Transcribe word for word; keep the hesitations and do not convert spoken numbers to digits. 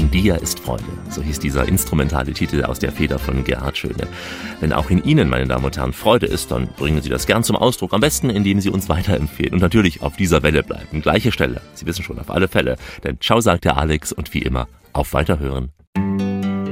In dir ist Freude. So hieß dieser instrumentale Titel aus der Feder von Gerhard Schöne. Wenn auch in Ihnen, meine Damen und Herren, Freude ist, dann bringen Sie das gern zum Ausdruck. Am besten, indem Sie uns weiterempfehlen und natürlich auf dieser Welle bleiben. Gleiche Stelle. Sie wissen schon, auf alle Fälle. Denn ciao, sagt der Alex und wie immer, auf Weiterhören.